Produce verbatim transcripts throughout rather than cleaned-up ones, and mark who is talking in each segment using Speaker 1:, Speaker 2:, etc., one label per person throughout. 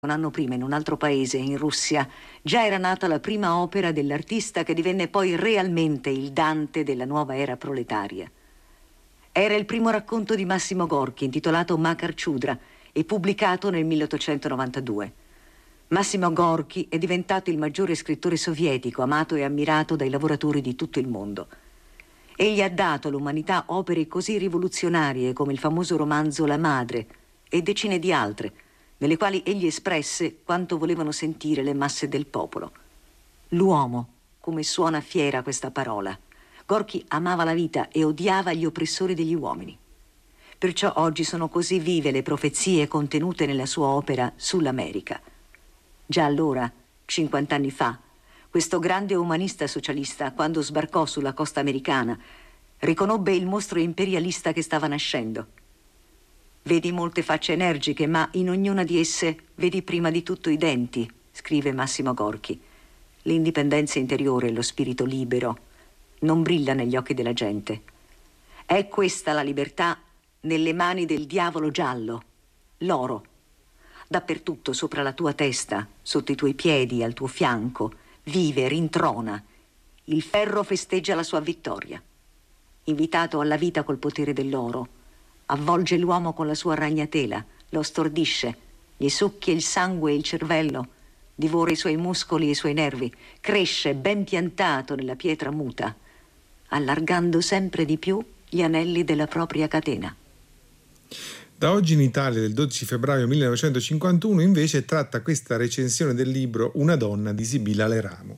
Speaker 1: Un anno prima, in un altro paese, in Russia, già era nata la prima opera dell'artista che divenne poi realmente il Dante della nuova era proletaria. Era il primo racconto di Massimo Gorki, intitolato Makar Chudra e pubblicato nel milleottocentonovantadue. Massimo Gorki è diventato il maggiore scrittore sovietico, amato e ammirato dai lavoratori di tutto il mondo. Egli ha dato all'umanità opere così rivoluzionarie come il famoso romanzo La Madre e decine di altre, nelle quali egli espresse quanto volevano sentire le masse del popolo. L'uomo, come suona fiera questa parola. Gorki amava la vita e odiava gli oppressori degli uomini. Perciò oggi sono così vive le profezie contenute nella sua opera sull'America. Già allora, cinquant'anni fa, questo grande umanista socialista, quando sbarcò sulla costa americana, riconobbe il mostro imperialista che stava nascendo. Vedi molte facce energiche, ma in ognuna di esse vedi prima di tutto i denti, scrive Massimo Gorki. L'indipendenza interiore e lo spirito libero non brilla negli occhi della gente. È questa la libertà nelle mani del diavolo giallo, l'oro. Dappertutto, sopra la tua testa, sotto i tuoi piedi, al tuo fianco, vive, rintrona. Il ferro festeggia la sua vittoria. Invitato alla vita col potere dell'oro, avvolge l'uomo con la sua ragnatela, lo stordisce, gli succhia il sangue e il cervello, divora i suoi muscoli e i suoi nervi, cresce ben piantato nella pietra muta, allargando sempre di più gli anelli della propria catena.
Speaker 2: Da oggi in Italia, del dodici febbraio millenovecentocinquantuno, invece tratta questa recensione del libro Una donna di Sibilla Aleramo.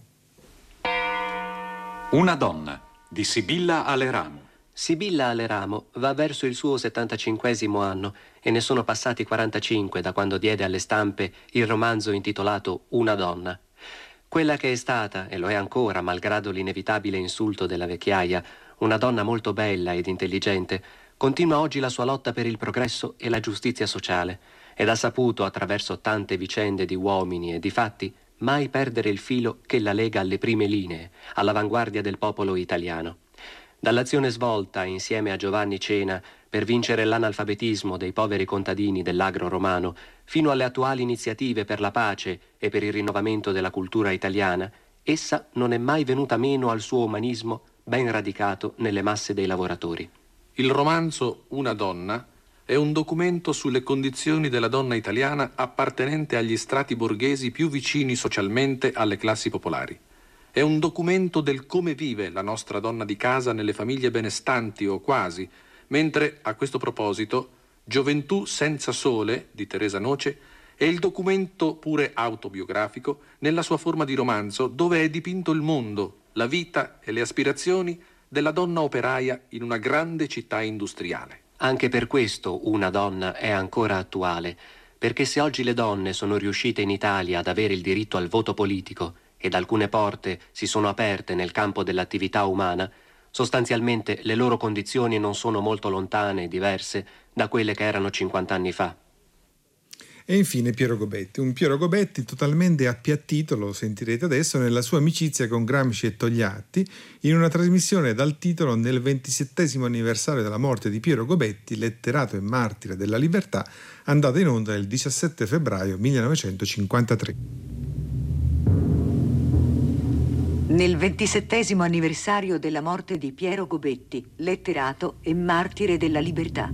Speaker 3: Una donna di Sibilla Aleramo.
Speaker 4: Sibilla Aleramo va verso il suo settantacinquesimo anno e ne sono passati quarantacinque da quando diede alle stampe il romanzo intitolato Una donna. Quella che è stata, e lo è ancora, malgrado l'inevitabile insulto della vecchiaia, una donna molto bella ed intelligente, continua oggi la sua lotta per il progresso e la giustizia sociale ed ha saputo, attraverso tante vicende di uomini e di fatti, mai perdere il filo che la lega alle prime linee, all'avanguardia del popolo italiano. Dall'azione svolta insieme a Giovanni Cena per vincere l'analfabetismo dei poveri contadini dell'agro romano, fino alle attuali iniziative per la pace e per il rinnovamento della cultura italiana, essa non è mai venuta meno al suo umanismo ben radicato nelle masse dei lavoratori.
Speaker 5: Il romanzo Una donna è un documento sulle condizioni della donna italiana appartenente agli strati borghesi più vicini socialmente alle classi popolari. È un documento del come vive la nostra donna di casa nelle famiglie benestanti o quasi, mentre, a questo proposito, Gioventù senza sole, di Teresa Noce, è il documento pure autobiografico nella sua forma di romanzo dove è dipinto il mondo, la vita e le aspirazioni della donna operaia in una grande città industriale.
Speaker 4: Anche per questo Una donna è ancora attuale, perché se oggi le donne sono riuscite in Italia ad avere il diritto al voto politico ed alcune porte si sono aperte nel campo dell'attività umana, sostanzialmente le loro condizioni non sono molto lontane e diverse da quelle che erano cinquant'anni fa.
Speaker 2: E infine Piero Gobetti, un Piero Gobetti totalmente appiattito, lo sentirete adesso, nella sua amicizia con Gramsci e Togliatti, in una trasmissione dal titolo Nel ventisettesimo anniversario della morte di Piero Gobetti, letterato e martire della libertà, andata in onda il diciassette febbraio millenovecentocinquantatré.
Speaker 1: Nel ventisettesimo anniversario della morte di Piero Gobetti, letterato e martire della libertà.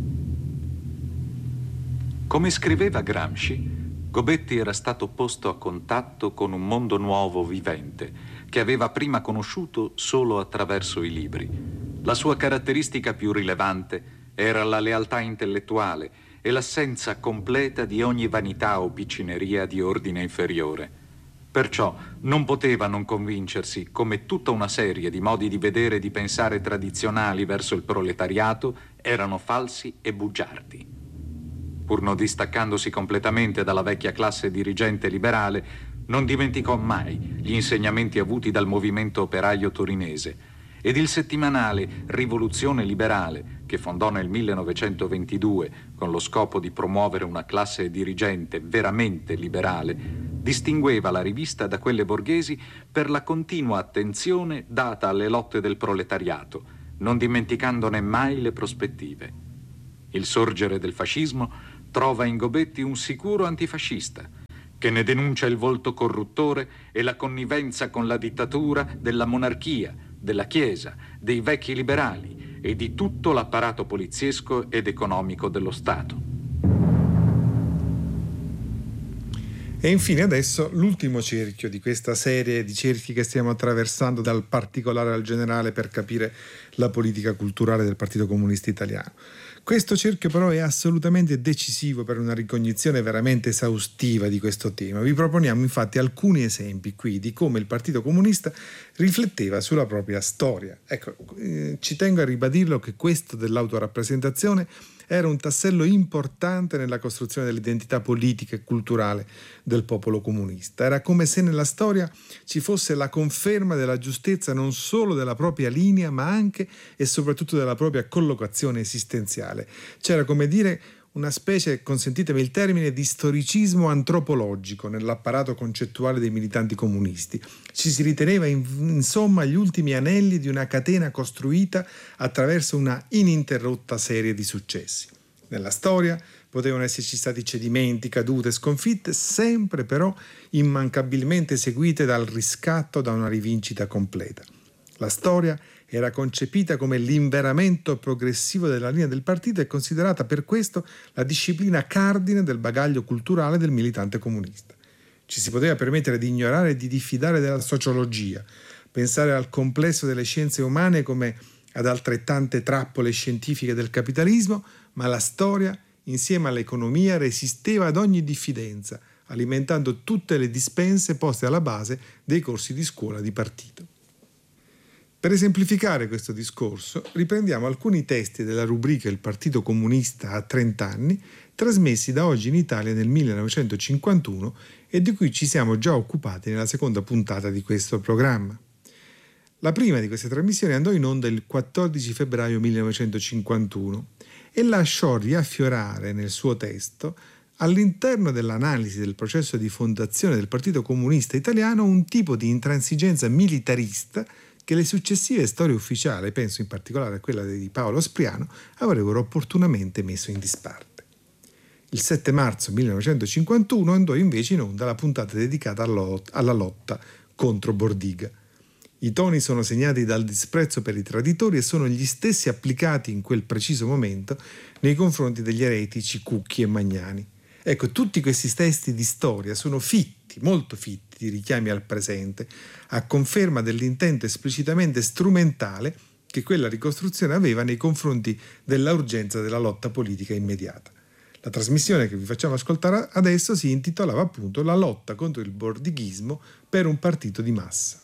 Speaker 3: Come scriveva Gramsci, Gobetti era stato posto a contatto con un mondo nuovo vivente che aveva prima conosciuto solo attraverso i libri. La sua caratteristica più rilevante era la lealtà intellettuale e l'assenza completa di ogni vanità o piccineria di ordine inferiore. Perciò non poteva non convincersi come tutta una serie di modi di vedere e di pensare tradizionali verso il proletariato erano falsi e bugiardi. Pur non distaccandosi completamente dalla vecchia classe dirigente liberale, non dimenticò mai gli insegnamenti avuti dal movimento operaio torinese ed il settimanale Rivoluzione Liberale, che fondò nel millenovecentoventidue con lo scopo di promuovere una classe dirigente veramente liberale, distingueva la rivista da quelle borghesi per la continua attenzione data alle lotte del proletariato, non dimenticandone mai le prospettive. Il sorgere del fascismo trova in Gobetti un sicuro antifascista che ne denuncia il volto corruttore e la connivenza con la dittatura della monarchia, della Chiesa, dei vecchi liberali e di tutto l'apparato poliziesco ed economico dello Stato.
Speaker 2: E infine adesso l'ultimo cerchio di questa serie di cerchi che stiamo attraversando dal particolare al generale per capire la politica culturale del Partito Comunista Italiano. Questo cerchio però è assolutamente decisivo per una ricognizione veramente esaustiva di questo tema. Vi proponiamo infatti alcuni esempi qui di come il Partito Comunista rifletteva sulla propria storia. Ecco, eh, ci tengo a ribadirlo che questo dell'autorappresentazione era un tassello importante nella costruzione dell'identità politica e culturale del popolo comunista. Era come se nella storia ci fosse la conferma della giustezza non solo della propria linea, ma anche e soprattutto della propria collocazione esistenziale. C'era, come dire, una specie, consentitemi il termine, di storicismo antropologico nell'apparato concettuale dei militanti comunisti. Ci si riteneva in, insomma gli ultimi anelli di una catena costruita attraverso una ininterrotta serie di successi. Nella storia potevano esserci stati cedimenti, cadute, sconfitte, sempre però immancabilmente seguite dal riscatto da una rivincita completa. La storia era concepita come l'inveramento progressivo della linea del partito e considerata per questo la disciplina cardine del bagaglio culturale del militante comunista. Ci si poteva permettere di ignorare e di diffidare della sociologia, pensare al complesso delle scienze umane come ad altrettante trappole scientifiche del capitalismo, ma la storia, insieme all'economia, resisteva ad ogni diffidenza, alimentando tutte le dispense poste alla base dei corsi di scuola di partito. Per esemplificare questo discorso, riprendiamo alcuni testi della rubrica Il Partito Comunista a trenta anni, trasmessi da Oggi in Italia nel millenovecentocinquantuno e di cui ci siamo già occupati nella seconda puntata di questo programma. La prima di queste trasmissioni andò in onda il quattordici febbraio millenovecentocinquantuno e lasciò riaffiorare nel suo testo, all'interno dell'analisi del processo di fondazione del Partito Comunista Italiano, un tipo di intransigenza militarista che le successive storie ufficiali, penso in particolare a quella di Paolo Spriano, avrebbero opportunamente messo in disparte. Il sette marzo millenovecentocinquantuno andò invece in onda la puntata dedicata alla lotta contro Bordiga. I toni sono segnati dal disprezzo per i traditori e sono gli stessi applicati in quel preciso momento nei confronti degli eretici Cucchi e Magnani. Ecco, tutti questi testi di storia sono fitti, molto fitti, di richiami al presente, a conferma dell'intento esplicitamente strumentale che quella ricostruzione aveva nei confronti della urgenza della lotta politica immediata. La trasmissione che vi facciamo ascoltare adesso si intitolava appunto La lotta contro il bordighismo per un partito di massa.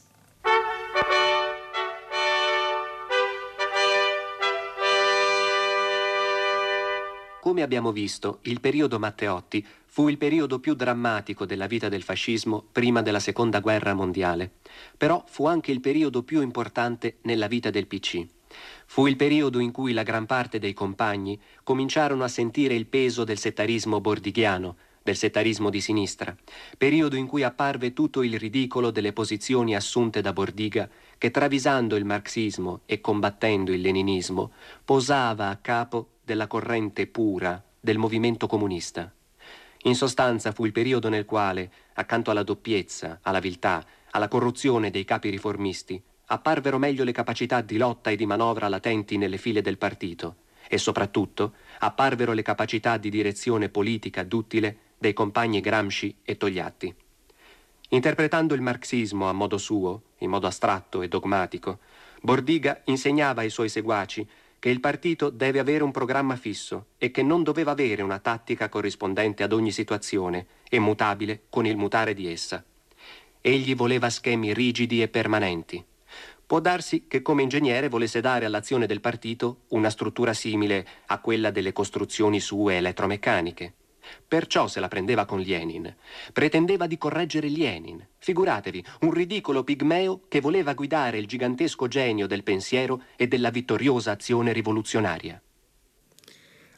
Speaker 4: Come abbiamo visto, il periodo Matteotti fu il periodo più drammatico della vita del fascismo prima della Seconda Guerra Mondiale, però fu anche il periodo più importante nella vita del P C. Fu il periodo in cui la gran parte dei compagni cominciarono a sentire il peso del settarismo bordighiano, del settarismo di sinistra, periodo in cui apparve tutto il ridicolo delle posizioni assunte da Bordiga che, travisando il marxismo e combattendo il leninismo, posava a capo della corrente pura del movimento comunista. In sostanza fu il periodo nel quale, accanto alla doppiezza, alla viltà, alla corruzione dei capi riformisti, apparvero meglio le capacità di lotta e di manovra latenti nelle file del partito e soprattutto apparvero le capacità di direzione politica duttile dei compagni Gramsci e Togliatti. Interpretando il marxismo a modo suo, in modo astratto e dogmatico, Bordiga insegnava ai suoi seguaci che il partito deve avere un programma fisso e che non doveva avere una tattica corrispondente ad ogni situazione e mutabile con il mutare di essa. Egli voleva schemi rigidi e permanenti. Può darsi che come ingegnere volesse dare all'azione del partito una struttura simile a quella delle costruzioni sue elettromeccaniche. Perciò se la prendeva con Lenin. Pretendeva di correggere Lenin. Figuratevi, un ridicolo pigmeo che voleva guidare il gigantesco genio del pensiero e della vittoriosa azione rivoluzionaria.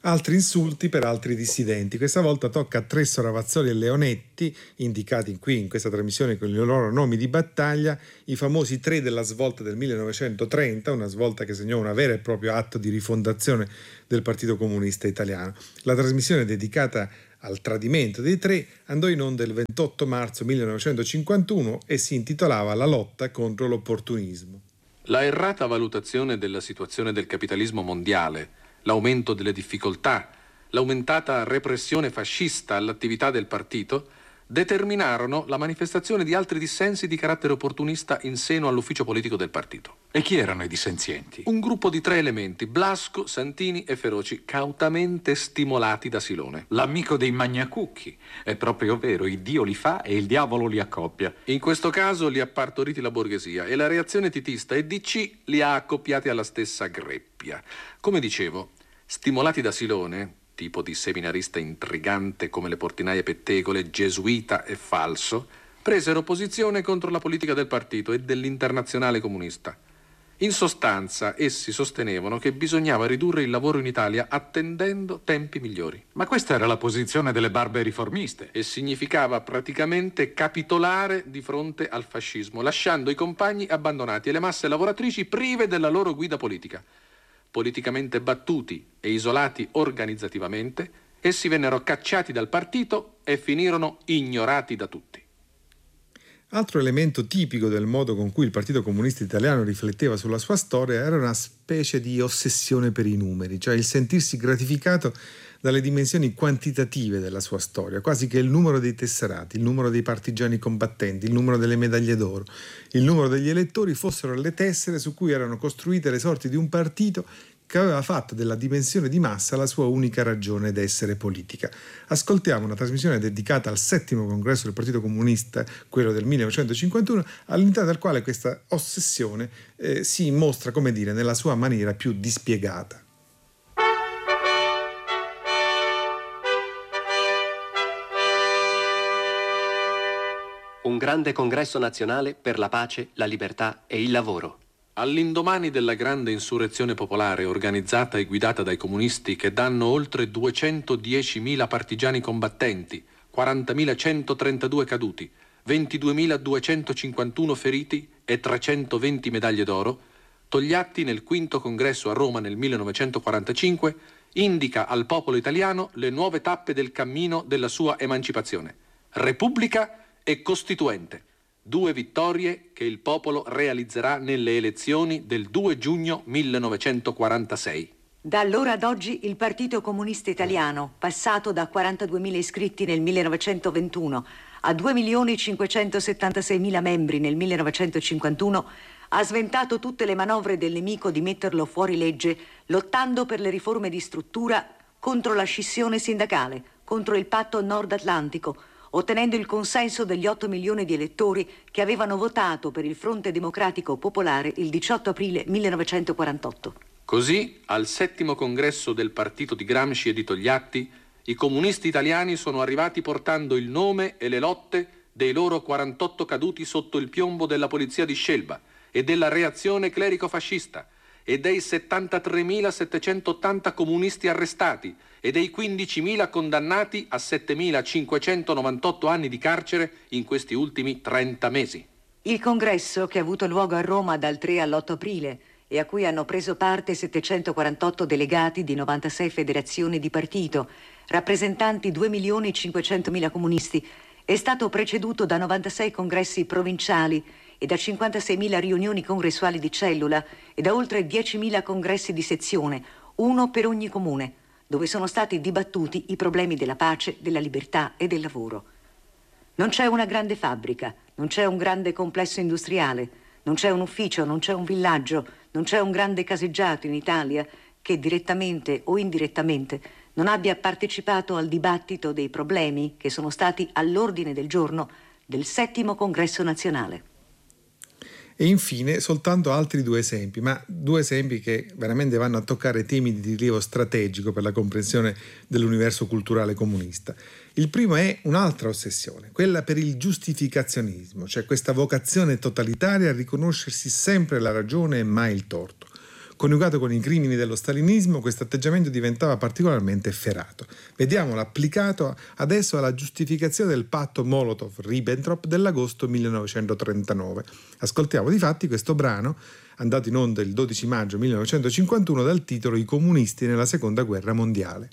Speaker 2: Altri insulti per altri dissidenti. Questa volta tocca a Tresso, Ravazzoli e Leonetti, indicati qui in questa trasmissione con i loro nomi di battaglia, i famosi tre della svolta del millenovecentotrenta, una svolta che segnò un vero e proprio atto di rifondazione del Partito Comunista Italiano. La trasmissione dedicata al tradimento dei tre andò in onda il ventotto marzo millenovecentocinquantuno e si intitolava La lotta contro l'opportunismo.
Speaker 5: La errata valutazione della situazione del capitalismo mondiale, l'aumento delle difficoltà, l'aumentata repressione fascista all'attività del partito determinarono la manifestazione di altri dissensi di carattere opportunista in seno all'ufficio politico del partito.
Speaker 3: E chi erano i dissenzienti?
Speaker 5: Un gruppo di tre elementi: Blasco, Santini e Feroci, cautamente stimolati da Silone.
Speaker 3: L'amico dei Magnacucchi. È proprio vero, il Dio li fa e il diavolo li accoppia.
Speaker 5: In questo caso li ha partoriti la borghesia e la reazione titista e D C li ha accoppiati alla stessa greppia. Come dicevo, stimolati da Silone, tipo di seminarista intrigante come le portinaie pettegole, gesuita e falso, presero posizione contro la politica del partito e dell'internazionale comunista. In sostanza, essi sostenevano che bisognava ridurre il lavoro in Italia attendendo tempi migliori.
Speaker 3: Ma questa era la posizione delle barbe riformiste.
Speaker 5: E significava praticamente capitolare di fronte al fascismo, lasciando i compagni abbandonati e le masse lavoratrici prive della loro guida politica. Politicamente battuti e isolati organizzativamente, essi vennero cacciati dal partito e finirono ignorati da tutti.
Speaker 2: Altro elemento tipico del modo con cui il Partito Comunista Italiano rifletteva sulla sua storia era una specie di ossessione per i numeri, cioè il sentirsi gratificato dalle dimensioni quantitative della sua storia, quasi che il numero dei tesserati, il numero dei partigiani combattenti, il numero delle medaglie d'oro, il numero degli elettori fossero le tessere su cui erano costruite le sorti di un partito che aveva fatto della dimensione di massa la sua unica ragione d'essere politica. Ascoltiamo una trasmissione dedicata al settimo congresso del Partito Comunista, quello del millenovecentocinquantuno, all'interno del quale questa ossessione eh, si mostra, come dire, nella sua maniera più dispiegata.
Speaker 4: Un grande congresso nazionale per la pace, la libertà e il lavoro.
Speaker 5: All'indomani della grande insurrezione popolare organizzata e guidata dai comunisti che danno oltre duecentodiecimila partigiani combattenti, quarantamilacentotrentadue caduti, ventiduemiladuecentocinquantuno feriti e trecentoventi medaglie d'oro, Togliatti nel quinto congresso a Roma nel millenovecentoquarantacinque indica al popolo italiano le nuove tappe del cammino della sua emancipazione: Repubblica e Costituente. Due vittorie che il popolo realizzerà nelle elezioni del due giugno millenovecentoquarantasei.
Speaker 1: Da allora ad oggi il Partito Comunista Italiano, passato da quarantaduemila iscritti nel millenovecentoventuno a due milioni cinquecentosettantaseimila membri nel millenovecentocinquantuno, ha sventato tutte le manovre del nemico di metterlo fuori legge, lottando per le riforme di struttura, contro la scissione sindacale, contro il patto Nord Atlantico, ottenendo il consenso degli otto milioni di elettori che avevano votato per il Fronte Democratico Popolare il diciotto aprile millenovecentoquarantotto.
Speaker 5: Così, al settimo congresso del partito di Gramsci e di Togliatti, i comunisti italiani sono arrivati portando il nome e le lotte dei loro quarantotto caduti sotto il piombo della polizia di Scelba e della reazione clerico-fascista, e dei settantatremilasettecentottanta comunisti arrestati e dei quindicimila condannati a settemilacinquecentonovantotto anni di carcere in questi ultimi trenta mesi.
Speaker 1: Il congresso, che ha avuto luogo a Roma dal tre all'otto aprile e a cui hanno preso parte settecentoquarantotto delegati di novantasei federazioni di partito, rappresentanti due milioni cinquecentomila comunisti, è stato preceduto da novantasei congressi provinciali e da cinquantaseimila riunioni congressuali di cellula e da oltre diecimila congressi di sezione, uno per ogni comune, dove sono stati dibattuti i problemi della pace, della libertà e del lavoro. Non c'è una grande fabbrica, non c'è un grande complesso industriale, non c'è un ufficio, non c'è un villaggio, non c'è un grande caseggiato in Italia che direttamente o indirettamente non abbia partecipato al dibattito dei problemi che sono stati all'ordine del giorno del settimo congresso nazionale.
Speaker 2: E infine soltanto altri due esempi, ma due esempi che veramente vanno a toccare temi di rilievo strategico per la comprensione dell'universo culturale comunista. Il primo è un'altra ossessione, quella per il giustificazionismo, cioè questa vocazione totalitaria a riconoscersi sempre la ragione e mai il torto. Coniugato con i crimini dello stalinismo, questo atteggiamento diventava particolarmente efferato. Vediamolo applicato adesso alla giustificazione del patto Molotov-Ribbentrop dell'agosto millenovecentotrentanove. Ascoltiamo difatti questo brano, andato in onda il dodici maggio millenovecentocinquantuno, dal titolo I comunisti nella seconda guerra mondiale.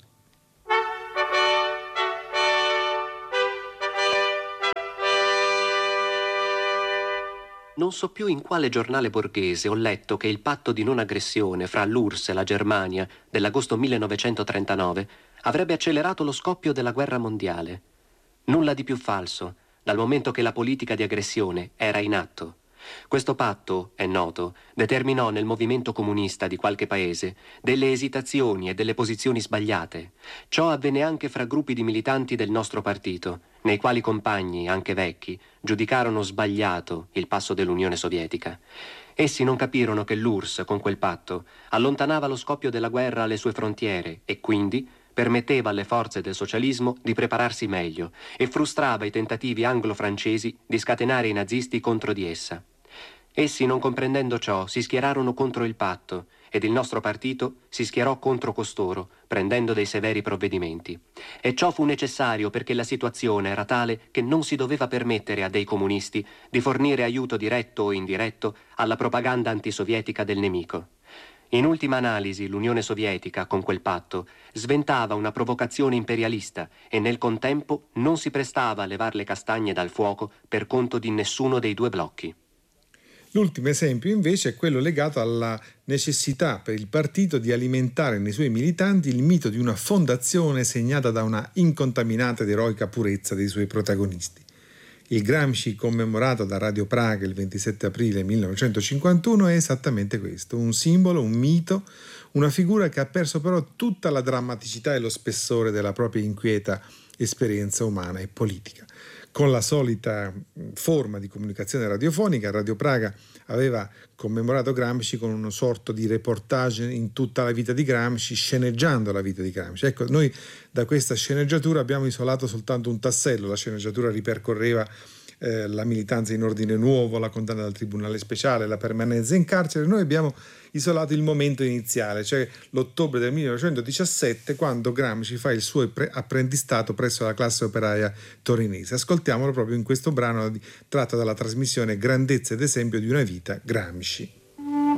Speaker 4: Non so più in quale giornale borghese ho letto che il patto di non aggressione fra l'U R S e la Germania dell'agosto millenovecentotrentanove avrebbe accelerato lo scoppio della guerra mondiale. Nulla di più falso, dal momento che la politica di aggressione era in atto. Questo patto, è noto, determinò nel movimento comunista di qualche paese delle esitazioni e delle posizioni sbagliate. Ciò avvenne anche fra gruppi di militanti del nostro partito, nei quali compagni, anche vecchi, giudicarono sbagliato il passo dell'Unione Sovietica. Essi non capirono che l'U R S S con quel patto allontanava lo scoppio della guerra alle sue frontiere e quindi permetteva alle forze del socialismo di prepararsi meglio e frustrava i tentativi anglo-francesi di scatenare i nazisti contro di essa. Essi, non comprendendo ciò, si schierarono contro il patto ed il nostro partito si schierò contro costoro, prendendo dei severi provvedimenti. E ciò fu necessario perché la situazione era tale che non si doveva permettere a dei comunisti di fornire aiuto diretto o indiretto alla propaganda antisovietica del nemico. In ultima analisi, l'Unione Sovietica, con quel patto, sventava una provocazione imperialista e nel contempo non si prestava a levar le castagne dal fuoco per conto di nessuno dei due blocchi.
Speaker 2: L'ultimo esempio invece è quello legato alla necessità per il partito di alimentare nei suoi militanti il mito di una fondazione segnata da una incontaminata ed eroica purezza dei suoi protagonisti. Il Gramsci commemorato da Radio Praga il ventisette aprile millenovecentocinquantuno è esattamente questo, un simbolo, un mito, una figura che ha perso però tutta la drammaticità e lo spessore della propria inquieta esperienza umana e politica. Con la solita forma di comunicazione radiofonica, Radio Praga aveva commemorato Gramsci con una sorta di reportage in tutta la vita di Gramsci, sceneggiando la vita di Gramsci. Ecco, noi da questa sceneggiatura abbiamo isolato soltanto un tassello. La sceneggiatura ripercorreva eh, la militanza in ordine nuovo, la condanna dal tribunale speciale, la permanenza in carcere. Noi abbiamo isolato il momento iniziale, cioè l'ottobre del millenovecentodiciassette, quando Gramsci fa il suo apprendistato presso la classe operaia torinese. Ascoltiamolo proprio in questo brano tratto dalla trasmissione Grandezza ed esempio di una vita, Gramsci.